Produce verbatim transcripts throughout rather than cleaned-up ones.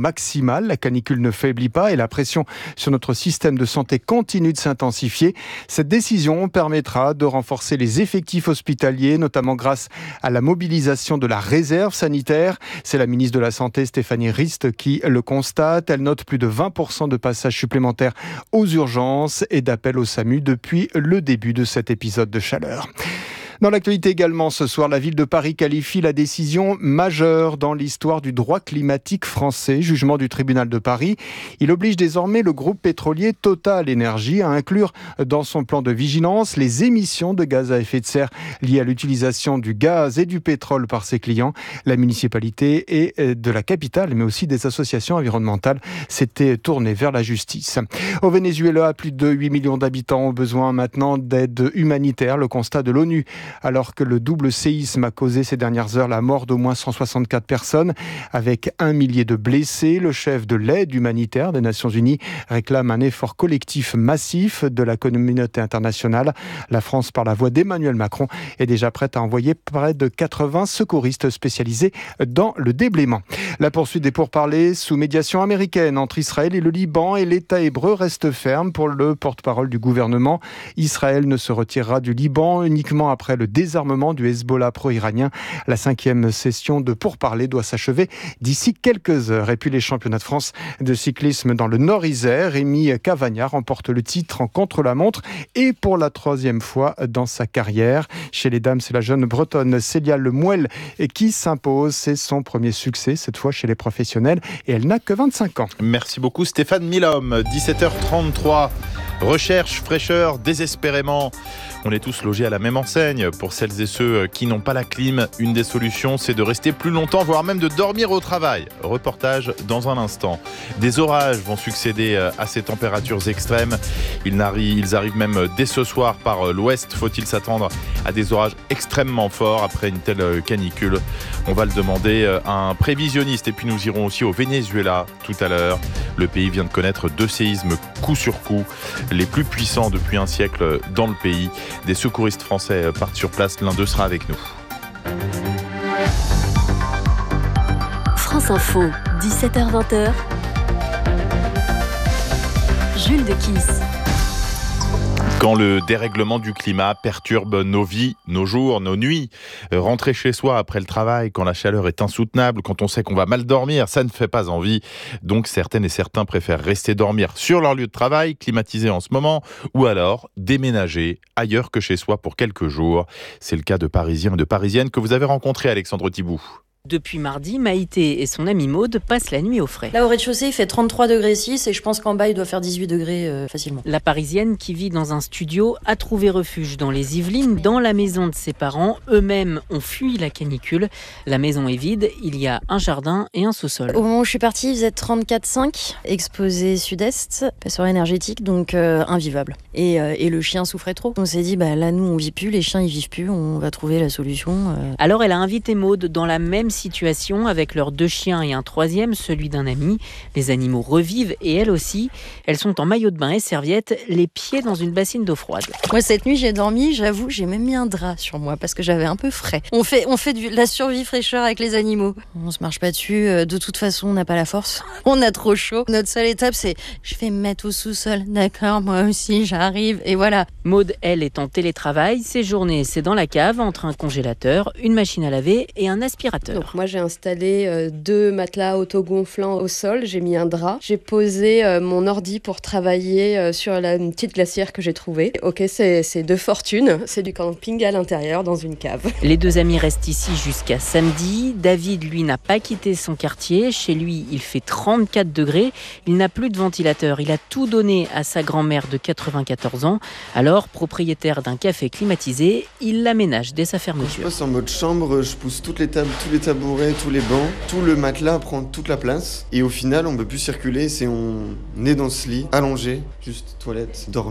maximale. La canicule ne faiblit pas et la pression sur notre système de santé continue de s'intensifier. Cette décision permettra de renforcer les effectifs hospitaliers, notamment grâce à la mobilisation de la réserve sanitaire. C'est la ministre de la Santé, Stéphanie Rist, qui le constate. Elle note plus de vingt pour cent de passages supplémentaires aux urgences et d'appels au SAMU depuis le début de cet épisode de chaleur. Dans l'actualité également, ce soir, la ville de Paris qualifie la décision majeure dans l'histoire du droit climatique français. Jugement du tribunal de Paris. Il oblige désormais le groupe pétrolier Total Énergie à inclure dans son plan de vigilance les émissions de gaz à effet de serre liées à l'utilisation du gaz et du pétrole par ses clients. La municipalité et de la capitale, mais aussi des associations environnementales, s'étaient tournées vers la justice. Au Venezuela, plus de huit millions d'habitants ont besoin maintenant d'aide humanitaire. Le constat de l'ONU. Alors que le double séisme a causé ces dernières heures la mort d'au moins cent soixante-quatre personnes, avec un millier de blessés, le chef de l'aide humanitaire des Nations Unies réclame un effort collectif massif de la communauté internationale. La France, par la voix d'Emmanuel Macron, est déjà prête à envoyer près de quatre-vingts secouristes spécialisés dans le déblaiement. La poursuite des pourparlers sous médiation américaine entre Israël et le Liban, et l'État hébreu reste ferme pour le porte-parole du gouvernement. Israël ne se retirera du Liban uniquement après le désarmement du Hezbollah pro-iranien. La cinquième session de pourparlers doit s'achever d'ici quelques heures. Et puis les championnats de France de cyclisme dans le Nord-Isère. Rémi Cavagna remporte le titre en contre-la-montre et pour la troisième fois dans sa carrière. Chez les dames, c'est la jeune bretonne Célia Lemuel qui s'impose. C'est son premier succès, cette fois chez les professionnels, et elle n'a que vingt-cinq ans. Merci beaucoup Stéphane Milhomme. dix-sept heures trente-trois. Recherche, fraîcheur, désespérément. On est tous logés à la même enseigne. Pour celles et ceux qui n'ont pas la clim, une des solutions, c'est de rester plus longtemps, voire même de dormir au travail. Reportage dans un instant. Des orages vont succéder à ces températures extrêmes. Ils arrivent, ils arrivent même dès ce soir par l'ouest. Faut-il s'attendre à des orages extrêmement forts après une telle canicule? On va le demander à un prévisionniste. Et puis nous irons aussi au Venezuela tout à l'heure. Le pays vient de connaître deux séismes coup sur coup, les plus puissants depuis un siècle dans le pays. Des secouristes français partent sur place, l'un d'eux sera avec nous. France Info, dix-sept heures vingt. Jules de Kiss. Quand le dérèglement du climat perturbe nos vies, nos jours, nos nuits, rentrer chez soi après le travail, quand la chaleur est insoutenable, quand on sait qu'on va mal dormir, ça ne fait pas envie. Donc certaines et certains préfèrent rester dormir sur leur lieu de travail, climatisé en ce moment, ou alors déménager ailleurs que chez soi pour quelques jours. C'est le cas de Parisiens et de Parisiennes que vous avez rencontrés, Alexandre Thibout. Depuis mardi, Maïté et son amie Maude passent la nuit au frais. Là, au rez-de-chaussée, il fait trente-trois degrés six et je pense qu'en bas, il doit faire dix-huit degrés euh, facilement. La Parisienne, qui vit dans un studio, a trouvé refuge dans les Yvelines, dans la maison de ses parents. Eux-mêmes ont fui la canicule. La maison est vide, il y a un jardin et un sous-sol. Au moment où je suis partie, il faisait trente-quatre virgule cinq, exposé sud-est, passoire énergétique, donc euh, invivable. Et, euh, et le chien souffrait trop. On s'est dit, bah là, nous, on vit plus, les chiens, ils vivent plus, on va trouver la solution. Euh... Alors, elle a invité Maude dans la même situation avec leurs deux chiens et un troisième, celui d'un ami. Les animaux revivent et elle aussi. Elles sont en maillot de bain et serviette, les pieds dans une bassine d'eau froide. Moi, cette nuit, j'ai dormi, j'avoue, j'ai même mis un drap sur moi parce que j'avais un peu frais. On fait, on fait de la survie fraîcheur avec les animaux. On se marche pas dessus. De toute façon, on n'a pas la force. On a trop chaud. Notre seule étape, c'est je vais me mettre au sous-sol. D'accord, moi aussi, j'arrive. Et voilà. Maude, elle, est en télétravail. Ses journées, c'est dans la cave entre un congélateur, une machine à laver et un aspirateur. Donc, moi, j'ai installé euh, deux matelas autogonflants au sol, j'ai mis un drap, j'ai posé euh, mon ordi pour travailler euh, sur la une petite glacière que j'ai trouvée. Ok, c'est, c'est de fortune, c'est du camping à l'intérieur dans une cave. Les deux amis restent ici jusqu'à samedi. David, lui, n'a pas quitté son quartier. Chez lui, il fait trente-quatre degrés. Il n'a plus de ventilateur. Il a tout donné à sa grand-mère de quatre-vingt-quatorze ans. Alors, propriétaire d'un café climatisé, il l'aménage dès sa fermeture. Je passe en mode chambre, je pousse toutes les tables, tous les tabourets, tous les bancs, tout le matelas prend toute la place et au final on peut plus circuler, c'est on est dans ce lit, allongé, juste toilette, dormir,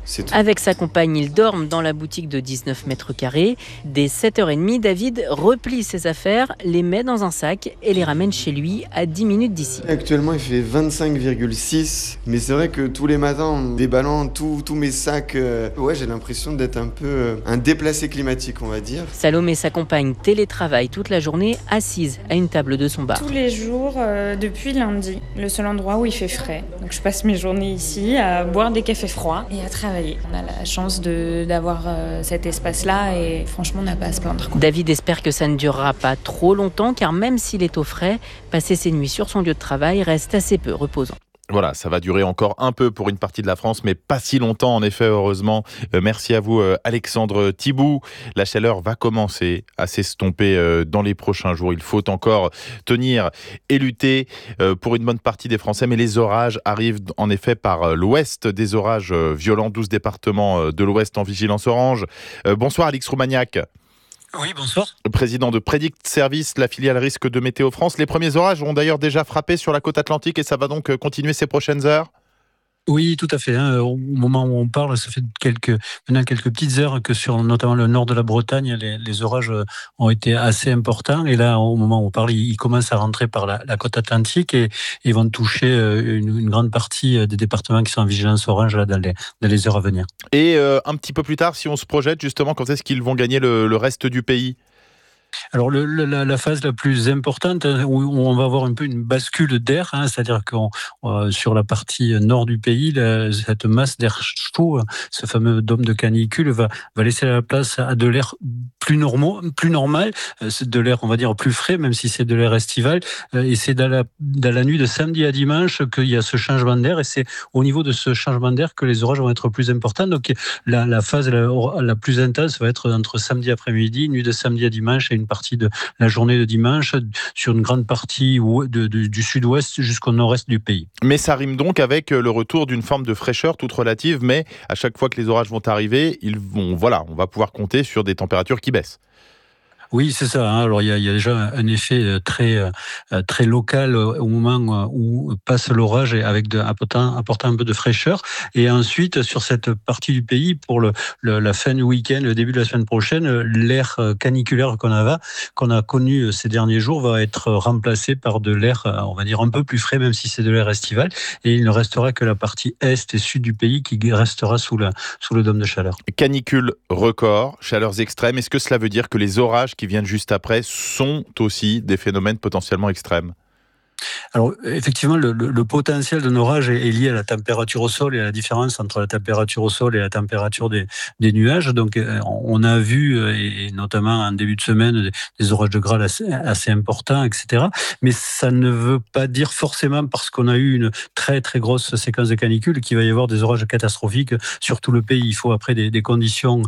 c'est tout. Avec sa compagne, ils dorment dans la boutique de dix-neuf mètres carrés. Dès sept heures trente, David replie ses affaires, les met dans un sac et les ramène chez lui à dix minutes d'ici. Actuellement, il fait vingt-cinq virgule six, mais c'est vrai que tous les matins, en déballant tous tous mes sacs, euh, ouais, j'ai l'impression d'être un peu euh, un déplacé climatique, on va dire. Salomé, sa compagne, télétravaille toute la journée, assise à une table de son bar. Tous les jours, euh, depuis lundi, le seul endroit où il fait frais. Donc je passe mes journées ici à boire des cafés froids et à travailler. On a la chance de, d'avoir euh, cet espace-là et franchement, on n'a pas à se plaindre. David espère que ça ne durera pas trop longtemps car même s'il est au frais, passer ses nuits sur son lieu de travail reste assez peu reposant. Voilà, ça va durer encore un peu pour une partie de la France, mais pas si longtemps en effet, heureusement. Euh, merci à vous euh, Alexandre Thibout. La chaleur va commencer à s'estomper euh, dans les prochains jours. Il faut encore tenir et lutter euh, pour une bonne partie des Français, mais les orages arrivent en effet par euh, l'ouest, des orages euh, violents, douze départements euh, de l'ouest en vigilance orange. Euh, bonsoir Alix Roumaniac. Oui, bonsoir. Président de Predict Service, la filiale risque de Météo France. Les premiers orages ont d'ailleurs déjà frappé sur la côte atlantique et ça va donc continuer ces prochaines heures ? Oui, tout à fait. Hein. Au moment où on parle, ça fait quelques, maintenant quelques petites heures que sur notamment le nord de la Bretagne, les, les orages ont été assez importants. Et là, au moment où on parle, ils commencent à rentrer par la, la côte atlantique et ils vont toucher une, une grande partie des départements qui sont en vigilance orange là, dans, les, dans les heures à venir. Et euh, un petit peu plus tard, si on se projette justement, quand est-ce qu'ils vont gagner le, le reste du pays ? Alors le, le, la, la phase la plus importante où on va avoir un peu une bascule d'air, hein, c'est-à-dire que euh, sur la partie nord du pays, la, cette masse d'air chaud, ce fameux dôme de canicule, va, va laisser la place à de l'air plus normaux, plus normal, c'est de l'air on va dire plus frais, même si c'est de l'air estival. Et c'est dans la, dans la nuit de samedi à dimanche qu'il y a ce changement d'air, et c'est au niveau de ce changement d'air que les orages vont être plus importants. Donc la, la phase la, la plus intense va être entre samedi après-midi, nuit de samedi à dimanche, et une partie de la journée de dimanche sur une grande partie de, de, du sud-ouest jusqu'au nord-est du pays. Mais ça rime donc avec le retour d'une forme de fraîcheur toute relative, mais à chaque fois que les orages vont arriver, ils vont, voilà, on va pouvoir compter sur des températures qui baissent. Oui, c'est ça. Alors il y a, il y a déjà un effet très très local au moment où passe l'orage et avec de, apportant, apportant un peu de fraîcheur. Et ensuite, sur cette partie du pays, pour le, le, la fin du week-end, le début de la semaine prochaine, l'air caniculaire qu'on a, qu'on a connu ces derniers jours va être remplacé par de l'air, on va dire, un peu plus frais, même si c'est de l'air estival. Et il ne restera que la partie est et sud du pays qui restera sous, la, sous le dôme de chaleur. Canicule record, chaleurs extrêmes. Est-ce que cela veut dire que les orages qui viennent juste après sont aussi des phénomènes potentiellement extrêmes ? Alors effectivement, le, le, le potentiel d'un orage est, est lié à la température au sol et à la différence entre la température au sol et la température des, des nuages. Donc on a vu, et notamment en début de semaine, des, des orages de grêle assez, assez importants, et cetera. Mais ça ne veut pas dire forcément, parce qu'on a eu une très très grosse séquence de canicules, qu'il va y avoir des orages catastrophiques sur tout le pays. Il faut après des, des conditions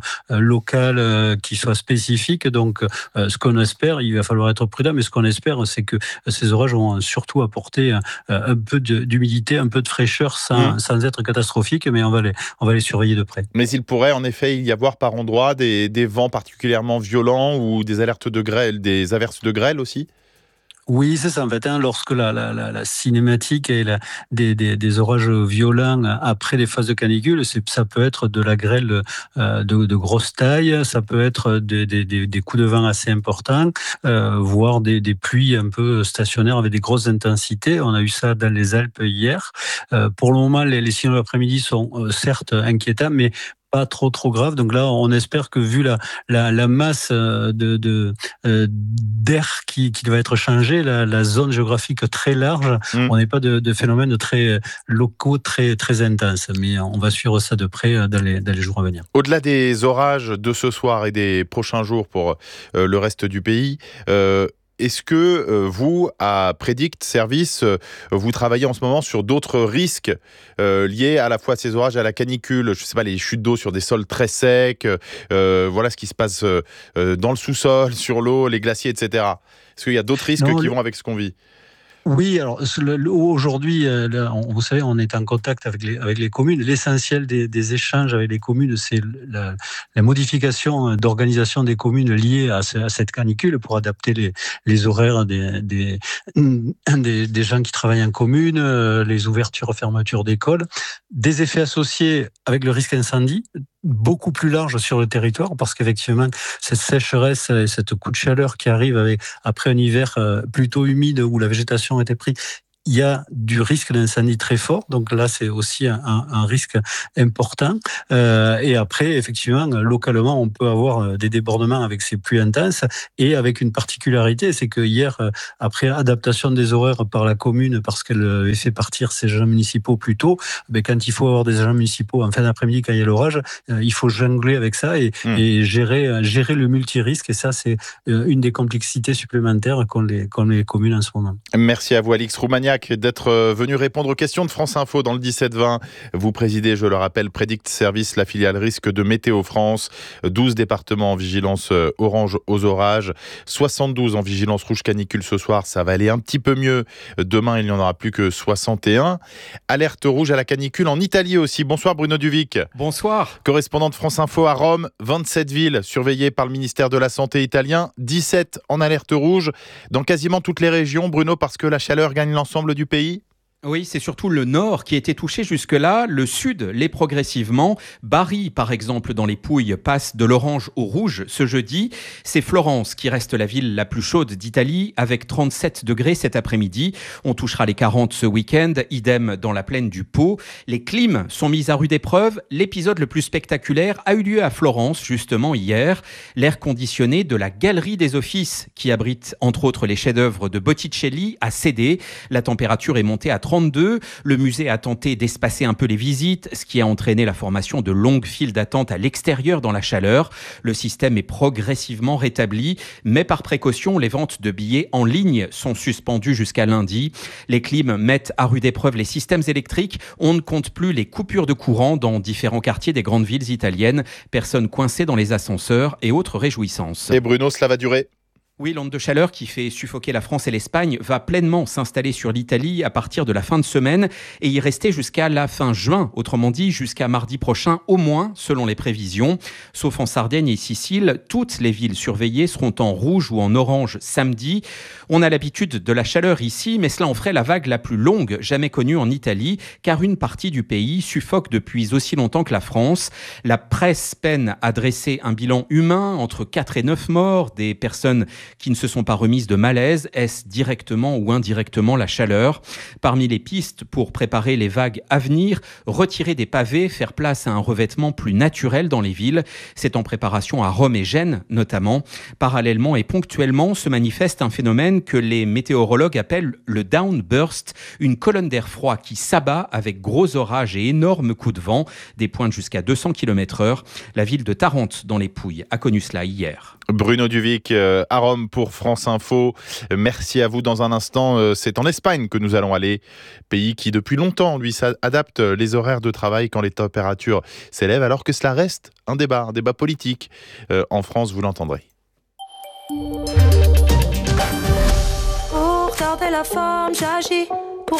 locales qui soient spécifiques. Donc ce qu'on espère, il va falloir être prudent, mais ce qu'on espère, c'est que ces orages vont surtout surtout apporter un, un peu de, d'humidité, un peu de fraîcheur sans, mmh. sans être catastrophique, mais on va, les, on va les surveiller de près. Mais il pourrait en effet y avoir par endroits des, des vents particulièrement violents ou des alertes de grêle, des averses de grêle aussi ? Oui, c'est ça. En fait, hein, lorsque la, la, la, la cinématique et la, des, des, des orages violents après les phases de canicule, c'est, ça peut être de la grêle euh, de, de grosse taille, ça peut être des, des, des coups de vent assez importants, euh, voire des, des pluies un peu stationnaires avec des grosses intensités. On a eu ça dans les Alpes hier. Euh, pour le moment, les, les signaux de l'après-midi sont euh, certes inquiétants, mais pas trop trop grave. Donc là, on espère que vu la la, la masse de, de euh, d'air qui, qui va être changée, la, la zone géographique très large, mmh. on n'est pas de, de phénomènes très locaux, très très intenses. Mais on va suivre ça de près dans les dans les jours à venir. Au-delà des orages de ce soir et des prochains jours pour euh, le reste du pays. Euh Est-ce que euh, vous, à Predict Service, euh, vous travaillez en ce moment sur d'autres risques euh, liés à la fois à ces orages et à la canicule ? Je ne sais pas, les chutes d'eau sur des sols très secs, euh, voilà ce qui se passe euh, dans le sous-sol, sur l'eau, les glaciers, et cetera. Est-ce qu'il y a d'autres risques non, qui le... vont avec ce qu'on vit ? Oui, alors aujourd'hui, vous savez, on est en contact avec les, avec les communes. L'essentiel des, des échanges avec les communes, c'est la, la modification d'organisation des communes liées à, ce, à cette canicule pour adapter les, les horaires des, des, des, des gens qui travaillent en commune, les ouvertures, fermetures d'écoles, des effets associés avec le risque incendie, beaucoup plus large sur le territoire, parce qu'effectivement, cette sécheresse et cette coup de chaleur qui arrive avec, après un hiver plutôt humide où la végétation était prise, il y a du risque d'incendie très fort. Donc là, c'est aussi un, un risque important. Euh, et après, effectivement, localement, on peut avoir des débordements avec ces pluies intenses et avec une particularité, c'est que hier, après adaptation des horaires par la commune, parce qu'elle avait fait partir ses agents municipaux plus tôt, mais quand il faut avoir des agents municipaux en fin d'après-midi, quand il y a l'orage, il faut jongler avec ça et, mmh. et gérer, gérer le multirisque. Et ça, c'est une des complexités supplémentaires qu'ont les, qu'ont les communes en ce moment. Merci à vous, Alix Roumaniac, d'être venu répondre aux questions de France Info dans le dix-sept vingt. Vous présidez, je le rappelle, Predict Service, la filiale risque de Météo France. douze départements en vigilance orange aux orages, soixante-douze en vigilance rouge canicule ce soir. Ça va aller un petit peu mieux. Demain, il n'y en aura plus que soixante et un. Alerte rouge à la canicule en Italie aussi. Bonsoir Bruno Duvic. Bonsoir. Correspondant de France Info à Rome, vingt-sept villes surveillées par le ministère de la Santé italien, dix-sept en alerte rouge dans quasiment toutes les régions. Bruno, parce que la chaleur gagne l'ensemble du pays ? Oui, c'est surtout le nord qui a été touché jusque-là. Le sud l'est progressivement. Bari, par exemple, dans les Pouilles, passe de l'orange au rouge ce jeudi. C'est Florence qui reste la ville la plus chaude d'Italie, avec trente-sept degrés cet après-midi. On touchera les quarante ce week-end, idem dans la plaine du Pô. Les clims sont mis à rude épreuve. L'épisode le plus spectaculaire a eu lieu à Florence, justement hier. L'air conditionné de la Galerie des Offices, qui abrite entre autres les chefs-d'œuvre de Botticelli, a cédé. La température est montée à trente-deux. Le musée a tenté d'espacer un peu les visites, ce qui a entraîné la formation de longues files d'attente à l'extérieur dans la chaleur. Le système est progressivement rétabli, mais par précaution, les ventes de billets en ligne sont suspendues jusqu'à lundi. Les clims mettent à rude épreuve les systèmes électriques. On ne compte plus les coupures de courant dans différents quartiers des grandes villes italiennes. Personnes coincées dans les ascenseurs et autres réjouissances. Et Bruno, cela va durer ? Oui, l'onde de chaleur qui fait suffoquer la France et l'Espagne va pleinement s'installer sur l'Italie à partir de la fin de semaine et y rester jusqu'à la fin juin, autrement dit jusqu'à mardi prochain au moins, selon les prévisions. Sauf en Sardaigne et Sicile, toutes les villes surveillées seront en rouge ou en orange samedi. On a l'habitude de la chaleur ici, mais cela en ferait la vague la plus longue jamais connue en Italie, car une partie du pays suffoque depuis aussi longtemps que la France. La presse peine à dresser un bilan humain entre quatre et neuf morts, des personnes qui ne se sont pas remises de malaise. Est-ce directement ou indirectement la chaleur ? Parmi les pistes pour préparer les vagues à venir, retirer des pavés, faire place à un revêtement plus naturel dans les villes. C'est en préparation à Rome et Gênes notamment. Parallèlement et ponctuellement se manifeste un phénomène que les météorologues appellent le downburst, une colonne d'air froid qui s'abat avec gros orages et énormes coups de vent, des pointes jusqu'à deux cents kilomètres heure. La ville de Tarente dans les Pouilles a connu cela hier. Bruno Duvic euh, à Rome pour France Info. Merci à vous. Dans un instant, euh, c'est en Espagne que nous allons aller. Pays qui, depuis longtemps, lui, adapte les horaires de travail quand les températures s'élèvent, alors que cela reste un débat, un débat politique. Euh, en France, vous l'entendrez. Pour garder la forme, j'agis. Pour